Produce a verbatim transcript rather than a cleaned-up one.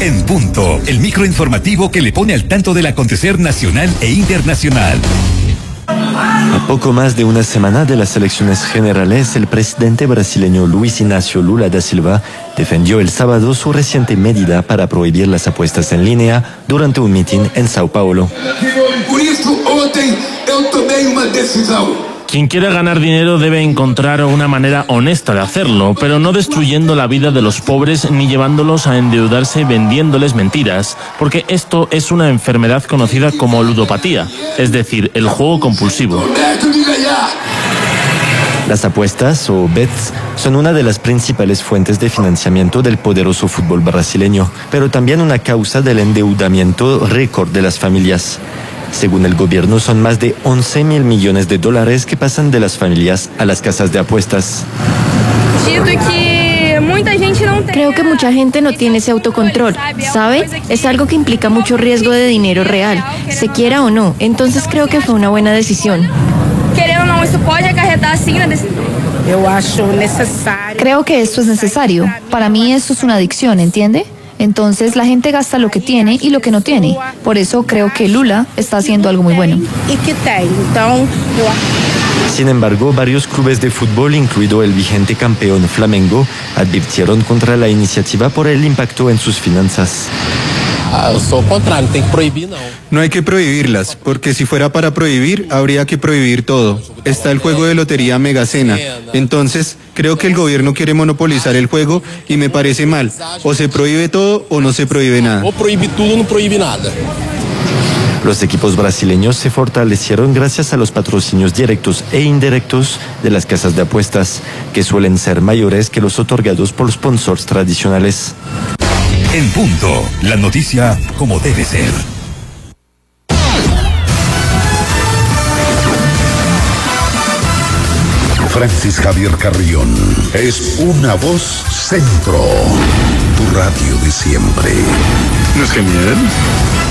En Punto, el microinformativo que le pone al tanto del acontecer nacional e internacional. A poco más de una semana de las elecciones generales, el presidente brasileño Luis Inácio Lula da Silva defendió el sábado su reciente medida para prohibir las apuestas en línea durante un mitin en Sao Paulo. Por eso, ontem eu tomei uma decisão. Quien quiera ganar dinero debe encontrar una manera honesta de hacerlo, pero no destruyendo la vida de los pobres ni llevándolos a endeudarse vendiéndoles mentiras, porque esto es una enfermedad conocida como ludopatía, es decir, el juego compulsivo. Las apuestas, o bets, son una de las principales fuentes de financiamiento del poderoso fútbol brasileño, pero también una causa del endeudamiento récord de las familias. Según el gobierno, son más de once mil millones de dólares que pasan de las familias a las casas de apuestas. Creo que mucha gente no tiene ese autocontrol, ¿sabe? Es algo que implica mucho riesgo de dinero real, se quiera o no. Entonces creo que fue una buena decisión. Creo que esto es necesario. Para mí esto es una adicción, ¿entiende? Entonces la gente gasta lo que tiene y lo que no tiene. Por eso creo que Lula está haciendo algo muy bueno. Sin embargo, varios clubes de fútbol, incluido el vigente campeón Flamengo, advirtieron contra la iniciativa por el impacto en sus finanzas. No hay que prohibirlas, porque si fuera para prohibir, habría que prohibir todo. Está el juego de lotería Mega Sena. Entonces, creo que el gobierno quiere monopolizar el juego y me parece mal. O se prohíbe todo o no se prohíbe nada. O prohíbe todo o no prohíbe nada. Los equipos brasileños se fortalecieron gracias a los patrocinios directos e indirectos de las casas de apuestas, que suelen ser mayores que los otorgados por los sponsors tradicionales. En Punto, la noticia como debe ser. Francis Javier Carrión es una voz centro, tu radio de siempre. ¿No es genial?